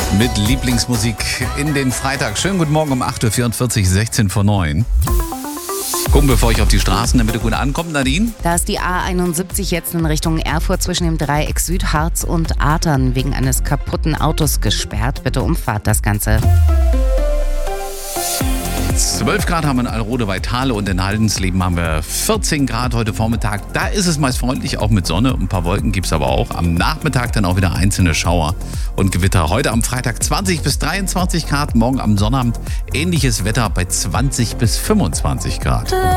Mit Lieblingsmusik in den Freitag. Schönen guten Morgen um 8.44 Uhr, 16 vor 9. Gucken, bevor ich auf die Straßen, damit ihr gut ankommt, Nadine. Da ist die A71 jetzt in Richtung Erfurt zwischen dem Dreieck Südharz und Adern wegen eines kaputten Autos gesperrt. Bitte umfahrt das Ganze. 12 Grad haben wir in Alrode bei Thale und in Haldensleben haben wir 14 Grad heute Vormittag. Da ist es meist freundlich, auch mit Sonne. Ein paar Wolken gibt es aber auch. Am Nachmittag dann auch wieder einzelne Schauer und Gewitter. Heute am Freitag 20 bis 23 Grad, morgen am Sonnabend ähnliches Wetter bei 20 bis 25 Grad.